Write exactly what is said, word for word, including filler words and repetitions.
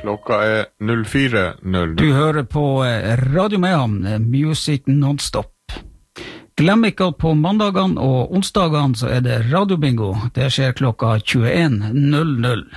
Klokka er null fire null null. Du hører på Radio Mehamn, Music Non-Stop. Glem ikke at på mandagene og onsdagene så er det radiobingo. Det skjer klokka tjueen null null.